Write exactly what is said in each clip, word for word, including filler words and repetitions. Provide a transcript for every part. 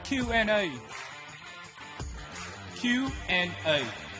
Q and A. Q and A.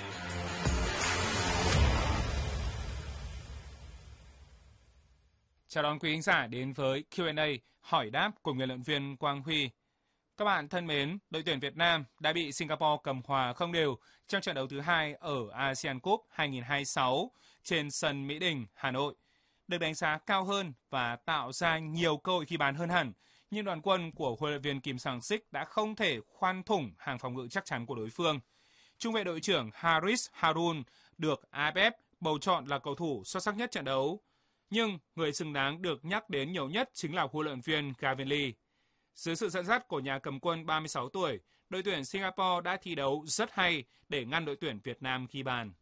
Chào đón quý khán giả đến với Q and A hỏi đáp của huấn luyện viên Quang Huy. Các bạn thân mến, đội tuyển Việt Nam đã bị Singapore cầm hòa không đều trong trận đấu thứ hai ở ASEAN Cup hai không hai sáu trên sân Mỹ Đình, Hà Nội. Được đánh giá cao hơn và tạo ra nhiều cơ hội ghi bàn hơn hẳn, nhưng đoàn quân của huấn luyện viên Kim Sang-sik đã không thể khoan thủng hàng phòng ngự chắc chắn của đối phương. Trung vệ đội trưởng Haris Harun được a ép ép bầu chọn là cầu thủ xuất sắc nhất trận đấu. Nhưng người xứng đáng được nhắc đến nhiều nhất chính là huấn luyện viên Gavin Lee. Dưới sự dẫn dắt của nhà cầm quân ba mươi sáu tuổi, đội tuyển Singapore đã thi đấu rất hay để ngăn đội tuyển Việt Nam ghi bàn.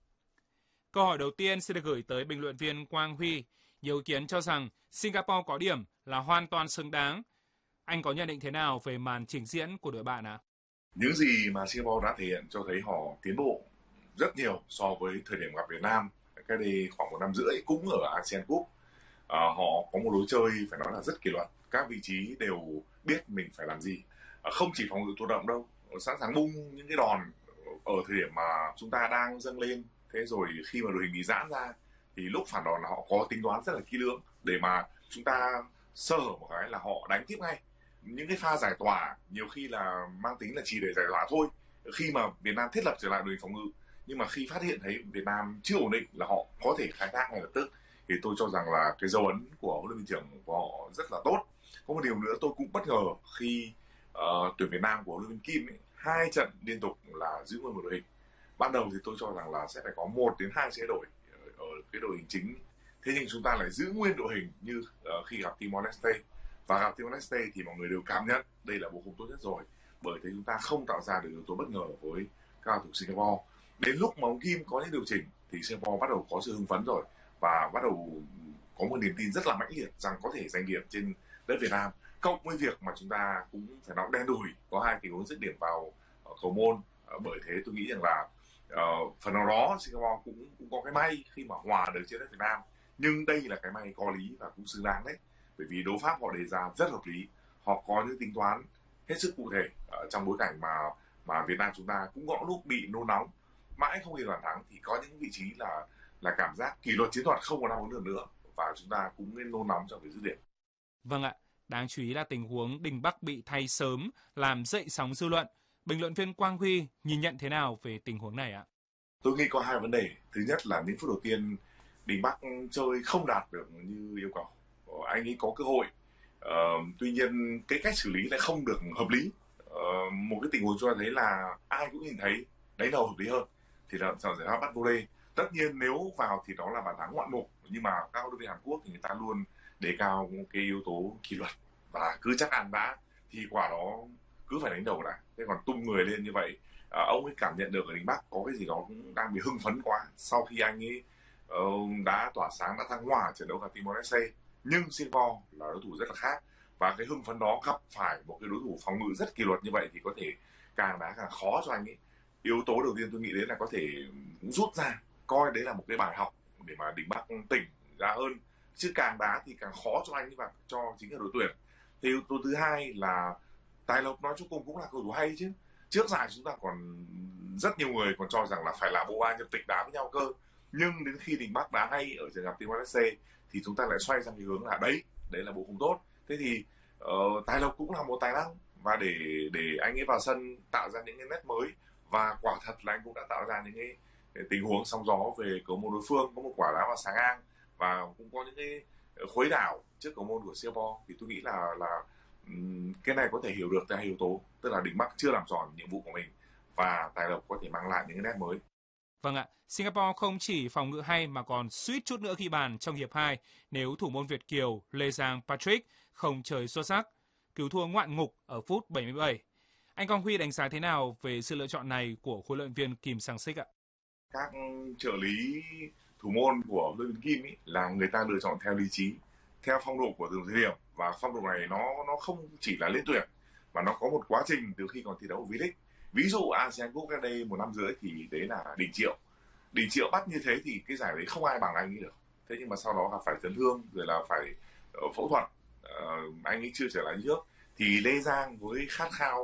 Câu hỏi đầu tiên sẽ được gửi tới bình luận viên Quang Huy. Nhiều ý kiến cho rằng Singapore có điểm là hoàn toàn xứng đáng. Anh có nhận định thế nào về màn trình diễn của đội bạn ạ? À? Những gì mà Singapore đã thể hiện cho thấy họ tiến bộ rất nhiều so với thời điểm gặp Việt Nam cách đây khoảng một năm rưỡi cũng ở ASEAN Cup. À, họ có một lối chơi phải nói là rất kỷ luật, các vị trí đều biết mình phải làm gì, à, không chỉ phòng ngự thụ động đâu, sẵn sàng bung những cái đòn ở thời điểm mà chúng ta đang dâng lên. Thế rồi khi mà đội hình bị giãn ra thì lúc phản đòn là họ có tính toán rất là kỹ lưỡng để mà chúng ta sơ hở một cái là họ đánh tiếp ngay. Những cái pha giải tỏa nhiều khi là mang tính là chỉ để giải tỏa thôi, khi mà Việt Nam thiết lập trở lại đội hình phòng ngự, nhưng mà khi phát hiện thấy Việt Nam chưa ổn định là họ có thể khai thác ngay lập tức. Thì tôi cho rằng là cái dấu ấn của huấn luyện viên trưởng của họ rất là tốt. Có một điều nữa tôi cũng bất ngờ khi uh, tuyển Việt Nam của huấn luyện viên Kim ấy, hai trận liên tục là giữ nguyên một đội hình. Ban đầu thì tôi cho rằng là sẽ phải có một đến hai chế đổi ở, ở cái đội hình chính, thế nhưng chúng ta lại giữ nguyên đội hình như uh, khi gặp Timor Leste. Và gặp Timor Leste thì mọi người đều cảm nhận đây là bộ khung tốt nhất rồi, bởi thế chúng ta không tạo ra được yếu tố bất ngờ với các cầu thủ Singapore. Đến lúc mà ông Kim có những điều chỉnh thì Singapore bắt đầu có sự hưng phấn rồi và bắt đầu có một niềm tin rất là mãnh liệt rằng có thể giành điểm trên đất Việt Nam. Cộng với việc mà chúng ta cũng phải nói đen đủi có hai tình huống dứt điểm vào cầu môn, bởi thế tôi nghĩ rằng là uh, phần nào đó Singapore cũng cũng có cái may khi mà hòa được trên đất Việt Nam. Nhưng đây là cái may có lý và cũng xứng đáng đấy, bởi vì đấu pháp họ đề ra rất hợp lý, họ có những tính toán hết sức cụ thể uh, trong bối cảnh mà mà Việt Nam chúng ta cũng có lúc bị nôn nóng mãi không ghi bàn thắng, thì có những vị trí là là cảm giác kỷ luật chiến thuật không còn đáp ứng được nữa và chúng ta cũng nên nôn nóng trong việc dứt điểm. Vâng ạ, đáng chú ý là tình huống Đình Bắc bị thay sớm làm dậy sóng dư luận. Bình luận viên Quang Huy nhìn nhận thế nào về tình huống này ạ? Tôi nghĩ có hai vấn đề. Thứ nhất là những phút đầu tiên Đình Bắc chơi không đạt được như yêu cầu. Anh ấy có cơ hội, uh, tuy nhiên cái cách xử lý lại không được hợp lý. Uh, một cái tình huống cho thấy là ai cũng nhìn thấy đánh đầu hợp lý hơn thì là giải pháp bắt volley. Tất nhiên nếu vào thì đó là bàn thắng ngoạn mục, nhưng mà các huấn luyện viên Hàn Quốc thì người ta luôn đề cao cái yếu tố kỷ luật và cứ chắc ăn đã thì quả đó cứ phải đánh đầu đã. Thế còn tung người lên như vậy, à, ông ấy cảm nhận được ở Đình Bắc có cái gì đó cũng đang bị hưng phấn quá sau khi anh ấy uh, đã tỏa sáng, đã thăng hoa trận đấu gặp Timor Leste. Nhưng Singapore là đối thủ rất là khác và cái hưng phấn đó gặp phải một cái đối thủ phòng ngự rất kỷ luật như vậy thì có thể càng đá càng khó cho anh ấy. Yếu tố đầu tiên tôi nghĩ đến là có thể rút ra coi đấy là một cái bài học để mà Đình Bắc tỉnh ra hơn, chứ càng đá thì càng khó cho anh ấy và cho chính là đội tuyển. Thì yếu tố thứ hai là Tài Lộc nói chung cùng cũng là cầu thủ hay chứ. Trước giải chúng ta còn rất nhiều người còn cho rằng là phải là bộ ba nhập tịch đá với nhau cơ, nhưng đến khi Đình Bắc đá hay ở trận gặp Timor Leste thì chúng ta lại xoay sang cái hướng là đấy đấy là bộ khung tốt. Thế thì uh, Tài Lộc cũng là một tài năng và để để anh ấy vào sân tạo ra những cái nét mới, và quả thật là anh cũng đã tạo ra những cái tình huống sóng gió về cầu môn đối phương, có một quả đá vào sáng ngang và cũng có những cái khuấy đảo trước cầu môn của Singapore. Thì tôi nghĩ là là um, cái này có thể hiểu được từ hai yếu tố, tức là Đình Bắc chưa làm tròn nhiệm vụ của mình và Tài Lộc có thể mang lại những cái nét mới. Vâng ạ, Singapore không chỉ phòng ngự hay mà còn suýt chút nữa ghi bàn trong hiệp hai nếu thủ môn Việt kiều Lê Giang Patrick không chơi xuất sắc, cứu thua ngoạn ngục ở phút bảy mươi bảy. Anh Quang Huy đánh giá thế nào về sự lựa chọn này của huấn luyện viên Kim Sang-sik ạ? Các trợ lý thủ môn của huấn luyện viên Kim ấy là người ta lựa chọn theo lý trí, theo phong độ của từng thời điểm, và phong độ này nó nó không chỉ là lên tuyển mà nó có một quá trình từ khi còn thi đấu ở V-League. Ví dụ ASEAN Cup cách đây một năm rưỡi thì đấy là Đình Triệu. Đình Triệu bắt như thế thì cái giải đấy không ai bằng anh ấy được. Thế nhưng mà sau đó gặp phải chấn thương rồi là phải uh, phẫu thuật, uh, anh ấy chưa trở lại trước. Thì Lê Giang với khát khao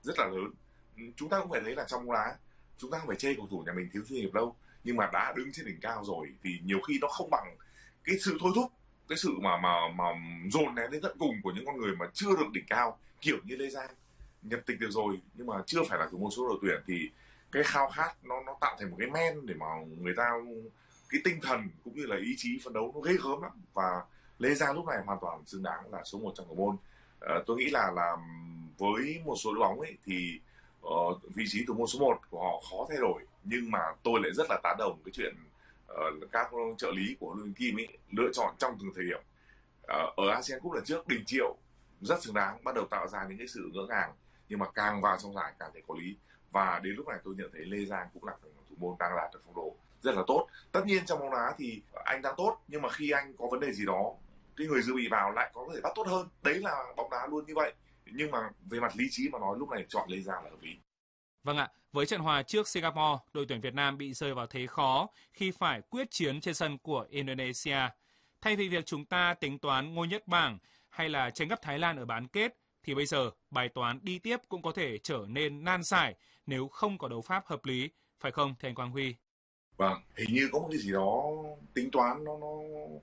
rất là lớn. Chúng ta cũng phải thấy là trong bóng đá chúng ta không phải chê cầu thủ nhà mình thiếu chuyên nghiệp đâu, nhưng mà đã đứng trên đỉnh cao rồi thì nhiều khi nó không bằng cái sự thôi thúc, cái sự mà mà mà dồn nén đến tận cùng của những con người mà chưa được đỉnh cao, kiểu như Lê Giang nhập tịch được rồi nhưng mà chưa phải là thủ môn số đội tuyển, thì cái khao khát nó nó tạo thành một cái men để mà người ta, cái tinh thần cũng như là ý chí phấn đấu nó ghê gớm lắm. Và Lê Giang lúc này hoàn toàn xứng đáng là số một trong cầu môn. Ờ, tôi nghĩ là là với một số đội bóng ấy thì uh, vị trí thủ môn số một của họ khó thay đổi, nhưng mà tôi lại rất là tán đồng cái chuyện uh, các trợ lý của huấn luyện viên Kim ấy lựa chọn trong từng thời điểm. Uh, ở ASEAN Cup lần trước Đình Triệu rất xứng đáng, bắt đầu tạo ra những cái sự ngỡ ngàng, nhưng mà càng vào trong giải càng thấy có lý. Và đến lúc này tôi nhận thấy Lê Giang cũng là thủ môn đang đạt được phong độ rất là tốt. Tất nhiên trong bóng đá thì anh đang tốt, nhưng mà khi anh có vấn đề gì đó, cái người dự bị vào lại có thể bắt tốt hơn. Đấy là bóng đá luôn như vậy. Nhưng mà về mặt lý trí mà nói, lúc này chọn Lê Giang là hợp lý. Vâng ạ, với trận hòa trước Singapore, đội tuyển Việt Nam bị rơi vào thế khó khi phải quyết chiến trên sân của Indonesia. Thay vì việc chúng ta tính toán ngôi nhất bảng hay là tranh gấp Thái Lan ở bán kết, thì bây giờ bài toán đi tiếp cũng có thể trở nên nan giải nếu không có đấu pháp hợp lý, phải không thầy Quang Huy? Vâng, hình như có một cái gì đó tính toán nó nó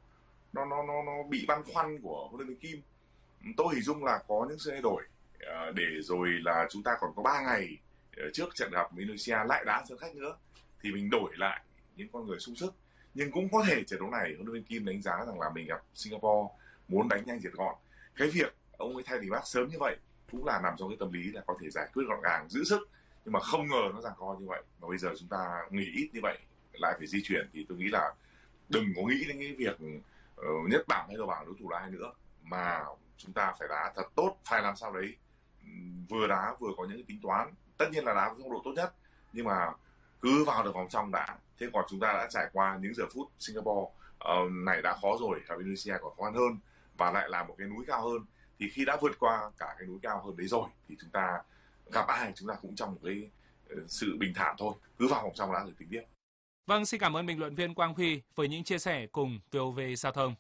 nó nó nó, nó bị băn khoăn của huấn luyện viên Kim. Tôi hình dung là có những sự thay đổi để rồi là chúng ta còn có ba ngày trước trận gặp Indonesia lại đá sân khách nữa thì mình đổi lại những con người sung sức. Nhưng cũng có thể trận đấu này huấn luyện viên Kim đánh giá rằng là mình gặp Singapore muốn đánh nhanh diệt gọn. Cái việc ông ấy thay Đình Bắc sớm như vậy cũng là nằm trong cái tâm lý là có thể giải quyết gọn gàng, giữ sức, nhưng mà không ngờ nó giằng co như vậy. Và bây giờ chúng ta nghỉ ít như vậy lại phải di chuyển thì tôi nghĩ là đừng có nghĩ đến cái việc uh, nhất bảng hay đầu bảng đối thủ là ai nữa, mà chúng ta phải đá thật tốt, phải làm sao đấy vừa đá vừa có những cái tính toán. Tất nhiên là đá với phong độ tốt nhất, nhưng mà cứ vào được vòng trong đã. Thế còn chúng ta đã trải qua những giờ phút Singapore uh, này đã khó rồi, gặp Indonesia còn khó khăn hơn và lại là một cái núi cao hơn. Thì khi đã vượt qua cả cái núi cao hơn đấy rồi thì chúng ta gặp ai chúng ta cũng trong một cái uh, sự bình thản thôi, cứ vào vòng trong đã rồi tính tiếp. Vâng, xin cảm ơn bình luận viên Quang Huy với những chia sẻ cùng vê o vê Giao thông.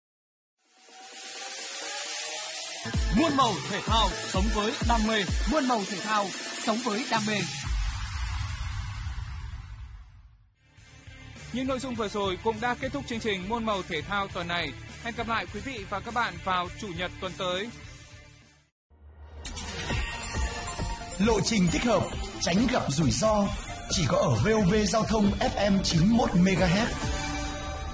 Muôn màu thể thao sống với đam mê, muôn màu thể thao sống với đam mê. Những nội dung vừa rồi cũng đã kết thúc chương trình Muôn màu thể thao tuần này. Hẹn gặp lại quý vị và các bạn vào chủ nhật tuần tới. Lộ trình thích hợp, tránh gặp rủi ro chỉ có ở vê o vê Giao thông ép em chín mươi mốt mê ga héc.